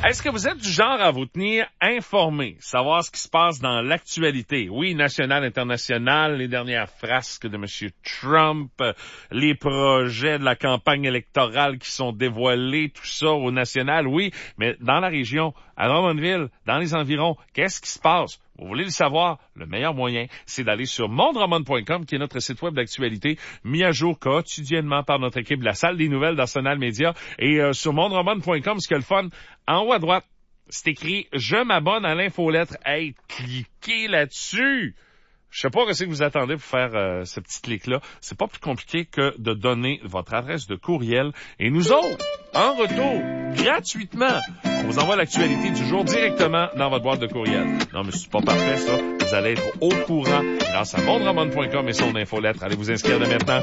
Est-ce que vous êtes du genre à vous tenir informé, savoir ce qui se passe dans l'actualité? Oui, nationale, internationale, les dernières frasques de M. Trump, les projets de la campagne électorale qui sont dévoilés, tout ça au national, oui, mais dans la région, à Drummondville, dans les environs, qu'est-ce qui se passe? Vous voulez le savoir? Le meilleur moyen, c'est d'aller sur mondrommond.com, qui est notre site web d'actualité, mis à jour quotidiennement par notre équipe de la salle des nouvelles d'Arsenal Média. Et sur mondrommond.com, ce qui est le fun, en haut à droite, c'est écrit « Je m'abonne à l'infolettre ». Hey, cliquez là-dessus! Je sais pas ce que vous attendez pour faire ce petit clic-là. C'est pas plus compliqué que de donner votre adresse de courriel. Et nous autres, en retour, gratuitement, on vous envoie l'actualité du jour directement dans votre boîte de courriel. Non, mais c'est pas parfait, ça. Vous allez être au courant grâce à mondrommond.com et son infolettre. Allez vous inscrire dès maintenant.